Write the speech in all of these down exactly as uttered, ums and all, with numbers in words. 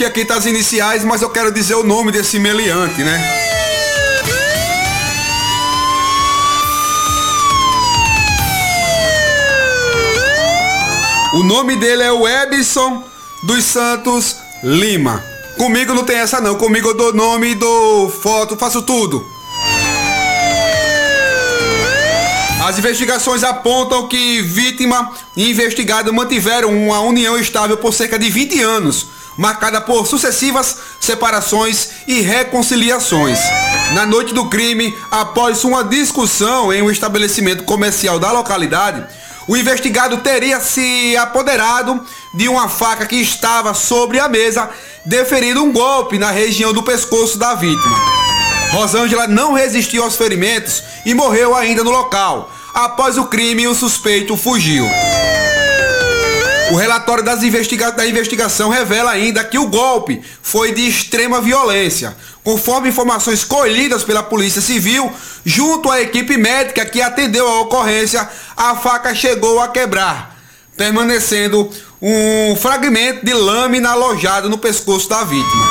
Aqui tá as iniciais, mas eu quero dizer o nome desse meliante, né? O nome dele é o Ebson dos Santos Lima. Comigo não tem essa não, comigo eu dou nome, dou foto, faço tudo. As investigações apontam que vítima e investigado mantiveram uma união estável por cerca de vinte anos, marcada por sucessivas separações e reconciliações. Na noite do crime, após uma discussão em um estabelecimento comercial da localidade, o investigado teria se apoderado de uma faca que estava sobre a mesa, deferindo um golpe na região do pescoço da vítima. Rosângela não resistiu aos ferimentos e morreu ainda no local. Após o crime, o suspeito fugiu. O relatório das investiga- da investigação revela ainda que o golpe foi de extrema violência. Conforme informações colhidas pela Polícia Civil, junto à equipe médica que atendeu a ocorrência, a faca chegou a quebrar, permanecendo um fragmento de lâmina alojado no pescoço da vítima.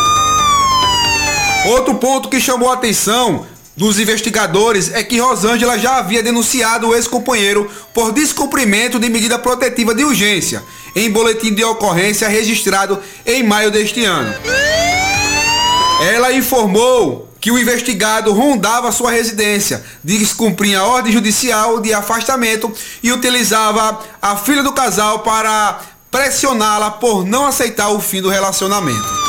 Outro ponto que chamou a atenção dos investigadores é que Rosângela já havia denunciado o ex-companheiro por descumprimento de medida protetiva de urgência, em boletim de ocorrência registrado em maio deste ano. Ela informou que o investigado rondava sua residência, descumpria a ordem judicial de afastamento e utilizava a filha do casal para pressioná-la por não aceitar o fim do relacionamento.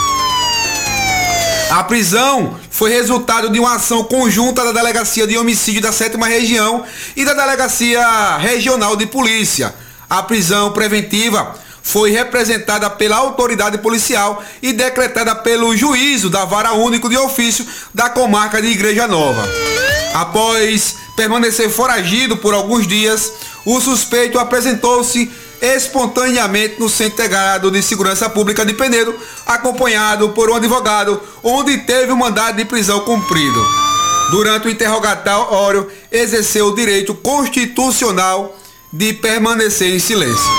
A prisão foi resultado de uma ação conjunta da Delegacia de Homicídio da sétima Região e da Delegacia Regional de Polícia. A prisão preventiva foi representada pela autoridade policial e decretada pelo juízo da Vara Único de Ofício da comarca de Igreja Nova. Após permanecer foragido por alguns dias, o suspeito apresentou-se espontaneamente no Centro Integrado de Segurança Pública de Penedo, acompanhado por um advogado, onde teve o mandado de prisão cumprido. Durante o interrogatório, exerceu o direito constitucional de permanecer em silêncio.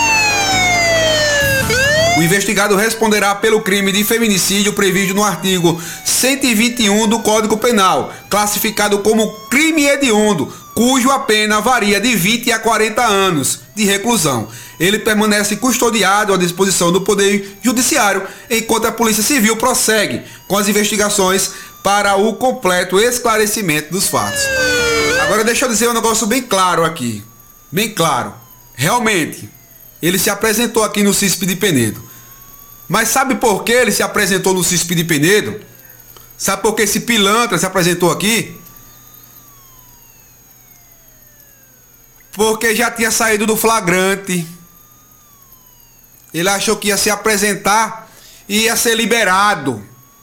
O investigado responderá pelo crime de feminicídio previsto no artigo cento e vinte e um do Código Penal, classificado como crime hediondo, cujo a pena varia de vinte a quarenta anos de reclusão. Ele permanece custodiado à disposição do Poder Judiciário, enquanto a Polícia Civil prossegue com as investigações para o completo esclarecimento dos fatos. Agora deixa eu dizer um negócio bem claro aqui, bem claro. Realmente, ele se apresentou aqui no C I S P de Penedo. Mas sabe por que ele se apresentou no C I S P de Penedo? Sabe por que esse pilantra se apresentou aqui? Porque já tinha saído do flagrante. Ele achou que ia se apresentar e ia ser liberado.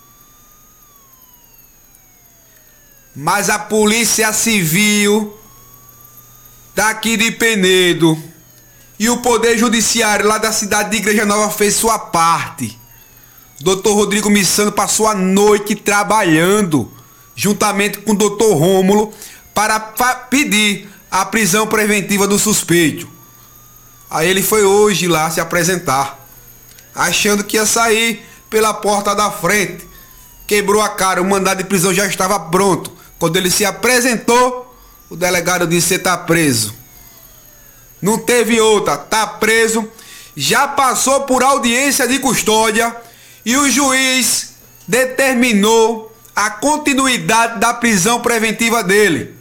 Mas a Polícia Civil daqui de Penedo e o Poder Judiciário lá da cidade de Igreja Nova fez sua parte. doutor Rodrigo Missano passou a noite trabalhando, juntamente com o doutor Rômulo, para pedir a prisão preventiva do suspeito. Aí ele foi hoje lá se apresentar, achando que ia sair pela porta da frente. Quebrou a cara, o mandado de prisão já estava pronto. Quando ele se apresentou, o delegado disse: "Você está preso". Não teve outra, tá preso, já passou por audiência de custódia e o juiz determinou a continuidade da prisão preventiva dele.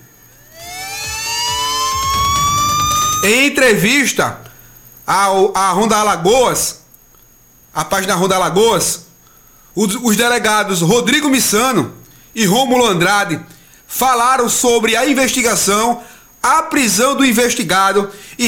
Em entrevista à, à Ronda Alagoas, a página Ronda Alagoas, os, os delegados Rodrigo Missano e Rômulo Andrade falaram sobre a investigação, a prisão do investigado e